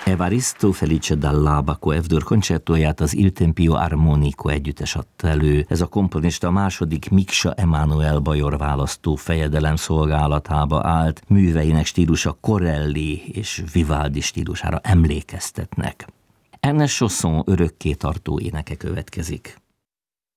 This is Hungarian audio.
Evaristo Felice dall'Abaco F-dur koncertóját az Il Tempio Armonico együttes adta elő. Ez a komponista a második Miksa Emanuel bajor választó fejedelem szolgálatába állt, műveinek stílusa Corelli és Vivaldi stílusára emlékeztetnek. Ernest Chausson örökké tartó éneke következik.